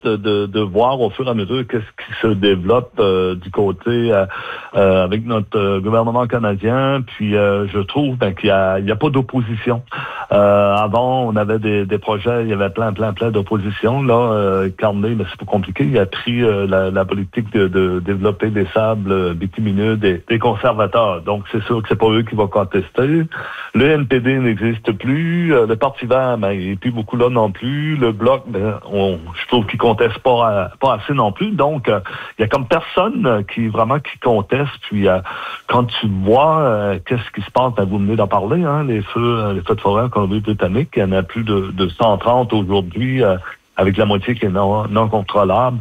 de voir au fur et à mesure qu'est-ce qui se développe du côté avec notre gouvernement canadien. Puis je trouve qu'il y a pas d'opposition. Avant, on avait des projets, il y avait plein d'opposition. Là, Carney, mais c'est pas compliqué. Il a pris la politique de développer des sables bitumineux des conservateurs. Donc, c'est sûr que c'est pas eux qui vont contester. Le NPD n'existe plus. Le Parti vert, il n'est plus beaucoup là non plus. Le Bloc, je trouve qu'il conteste pas assez non plus. Donc, il y a comme personne qui conteste. Puis, quand tu vois qu'est-ce qui se passe, vous venez d'en parler, hein, les feux de forêt en Colombie-Britannique, il y en a plus de 130 aujourd'hui, avec la moitié qui est non contrôlable.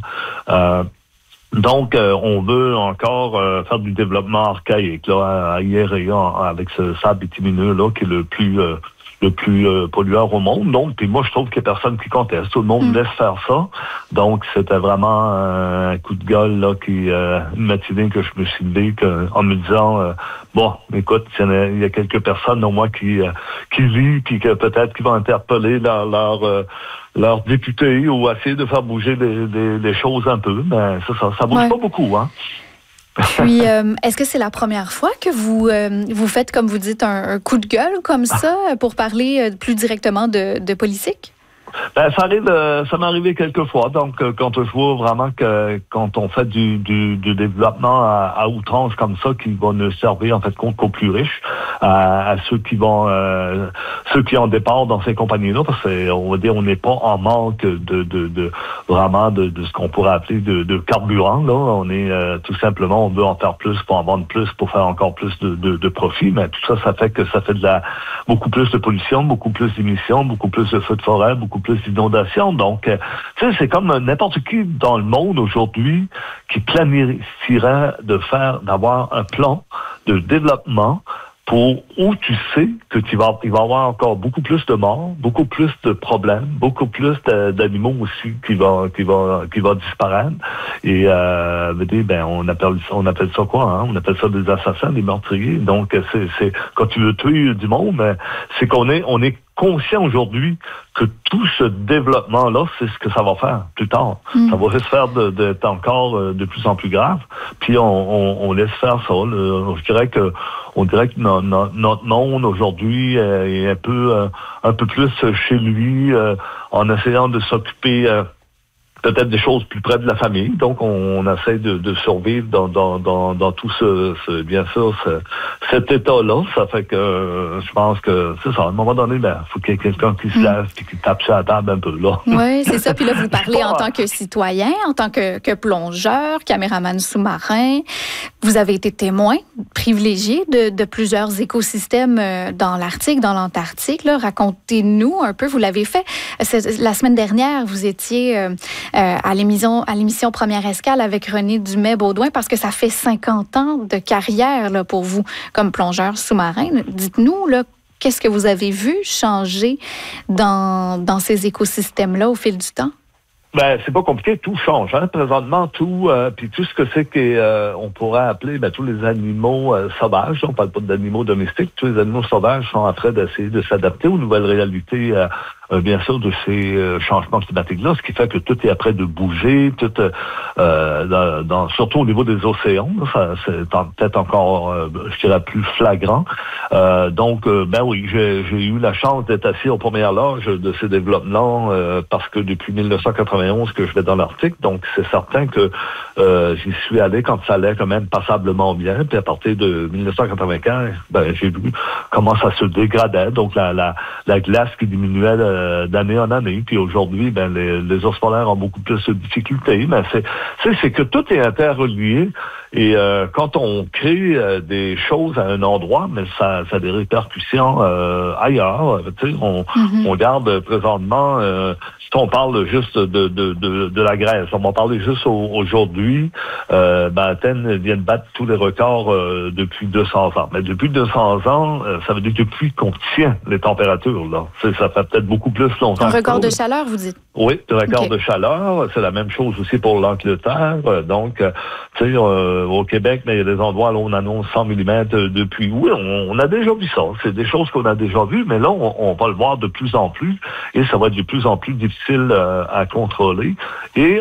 Donc, on veut encore faire du développement archaïque là, à IRA, avec ce sable bitumineux là, qui est le plus pollueur au monde. Donc, puis moi, je trouve qu'il n'y a personne qui conteste. Tout le monde laisse faire ça. Donc, c'était vraiment un coup de gueule là, une matinée que je me suis levé en me disant, bon, écoute, il y a quelques personnes au moins qui vivent, puis que peut-être qui vont interpeller leurs députés ou essayer de faire bouger les choses un peu. Mais ça bouge pas beaucoup, hein. Puis, est-ce que c'est la première fois que vous faites, comme vous dites, un coup de gueule comme ça pour parler plus directement de politique? Ça m'est arrivé quelques fois. Donc, quand je vois vraiment que quand on fait du développement à outrance comme ça, qui va ne servir en fait qu'aux plus riches, à ceux qui en départent dans ces compagnies-là, parce que on va dire on n'est pas en manque de vraiment de ce qu'on pourrait appeler de carburant. Là, on est tout simplement, on veut en faire plus pour en vendre plus, pour faire encore plus de profit. Mais tout ça fait que ça fait beaucoup plus de pollution, beaucoup plus d'émissions, beaucoup plus de feux de forêt, beaucoup plus d'inondations. Donc, tu sais, c'est comme n'importe qui dans le monde aujourd'hui qui planifierait d'avoir un plan de développement où tu sais que il va y avoir encore beaucoup plus de morts, beaucoup plus de problèmes, beaucoup plus d'animaux aussi qui vont disparaître. Et on appelle ça quoi, hein? On appelle ça des assassins, des meurtriers. Donc c'est quand tu veux tuer du monde, c'est qu'on est conscient aujourd'hui que tout ce développement-là, c'est ce que ça va faire plus tard. Ça va juste faire d'être encore de plus en plus grave. Puis on laisse faire ça. Je dirais que notre monde aujourd'hui est un peu plus chez lui, en essayant de s'occuper peut-être des choses plus près de la famille. Donc, on essaie de survivre dans tout bien sûr, cet état-là. Ça fait que je pense que c'est ça. À un moment donné, faut qu'il y ait quelqu'un qui se lève et qui tape sur la table un peu, là. Oui, c'est ça. Puis là, vous parlez en tant que citoyen, en tant que plongeur, caméraman sous-marin. Vous avez été témoin privilégié de plusieurs écosystèmes dans l'Arctique, dans l'Antarctique. Là. Racontez-nous un peu. Vous l'avez fait. La semaine dernière, vous étiez à l'émission Première Escale avec René Dumais-Baudouin, parce que ça fait 50 ans de carrière là, pour vous comme plongeur sous-marin. Dites-nous, là, qu'est-ce que vous avez vu changer dans ces écosystèmes-là au fil du temps? C'est pas compliqué, tout change. Hein? Présentement, puis tout ce que c'est qu'on pourrait appeler tous les animaux sauvages. On parle pas d'animaux domestiques. Tous les animaux sauvages sont en train d'essayer de s'adapter aux nouvelles réalités, bien sûr, de ces changements climatiques-là, ce qui fait que tout est après de bouger, tout surtout au niveau des océans. Ça, c'est peut-être encore, je dirais, plus flagrant. Donc, oui, j'ai eu la chance d'être assis aux premières loges de ces développements parce que depuis 1991 que je vais dans l'Arctique, donc c'est certain que j'y suis allé quand ça allait quand même passablement bien. Puis à partir de 1995, j'ai vu comment ça se dégradait. Donc la glace qui diminuait d'année en année. Puis aujourd'hui, les ours polaires ont beaucoup plus de difficultés. Mais c'est que tout est interrelié. Et quand on crée des choses à un endroit, mais ça a des répercussions ailleurs. Tu sais, on regarde présentement, si on parle juste de la Grèce, on va parler juste aujourd'hui, Athènes vient de battre tous les records depuis 200 ans. Mais depuis 200 ans, ça veut dire depuis qu'on tient les températures, là. Ça fait peut-être beaucoup plus longtemps. Un record de chaleur, vous dites? Oui, le record de chaleur. C'est la même chose aussi pour l'Angleterre. Donc, tu sais, au Québec, mais il y a des endroits où on annonce 100 mm depuis. Oui, on a déjà vu ça. C'est des choses qu'on a déjà vues, mais là, on va le voir de plus en plus et ça va être de plus en plus difficile à contrôler. contrôlée. Et